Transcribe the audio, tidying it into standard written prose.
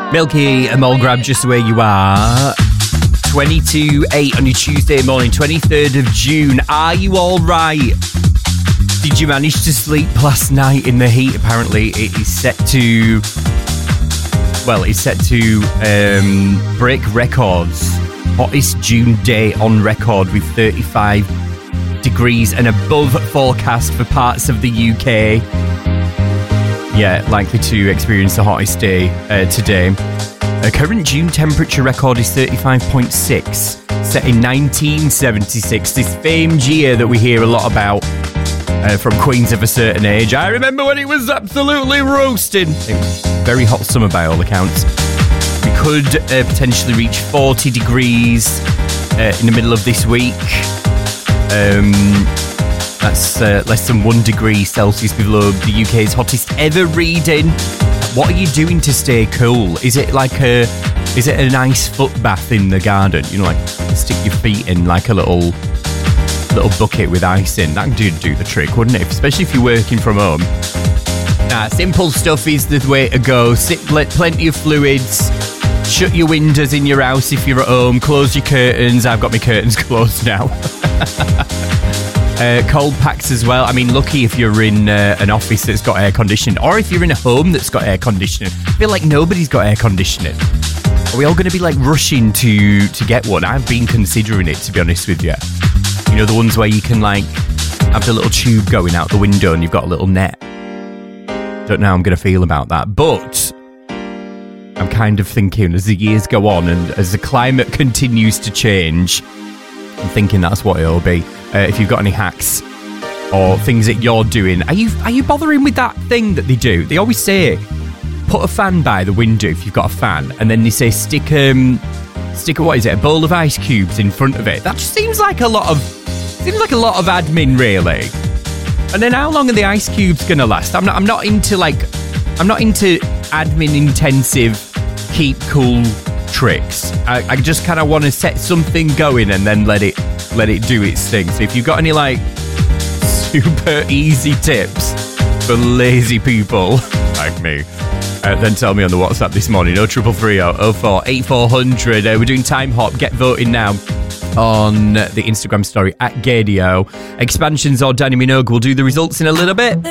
Milky and Mulgrab, just where you are. 22:08 on your Tuesday morning, 23rd of June. Are you all right? Did you manage to sleep last night in the heat? Apparently, it is set to... Well, it's set to break records. Hottest June day on record with 35 degrees and above forecast for parts of the UK. Yeah, likely to experience the hottest day today. Current June temperature record is 35.6, set in 1976, this famed year that we hear a lot about from queens of a certain age. I remember when it was absolutely roasting. It was a very hot summer by all accounts. We could potentially reach 40 degrees in the middle of this week. That's less than 1 degree Celsius below the UK's hottest ever reading. What are you doing to stay cool? Is it a nice foot bath in the garden? You know, like stick your feet in like a little bucket with ice in. That would do the trick, wouldn't it? Especially if you're working from home. Nah, simple stuff is the way to go. Plenty of fluids. Shut your windows in your house if you're at home. Close your curtains. I've got my curtains closed now. Cold packs as well. I mean, lucky if you're in an office that's got air conditioning, or if you're in a home that's got air conditioning. I feel like nobody's got air conditioning. Are we all going to be like rushing to get one? I've been considering it, to be honest with you. You know, the ones where you can like have the little tube going out the window and you've got a little net. Don't know how I'm going to feel about that, but I'm kind of thinking as the years go on and as the climate continues to change, I'm thinking that's what it'll be. If you've got any hacks or things that you're doing, are you bothering with that thing that they do? They always say, put a fan by the window if you've got a fan, and then they say stick what is it? A bowl of ice cubes in front of it. That just seems like a lot of admin, really. And then how long are the ice cubes gonna last? I'm not into admin intensive keep cool tricks. I just kind of want to set something going and then let it do its thing. So if you've got any like super easy tips for lazy people like me, then tell me on the WhatsApp this morning. 0330 04 8400. We're doing Time Hop. Get voting now on the Instagram story at Gadio. Expansions or Danny Minogue will do the results in a little bit.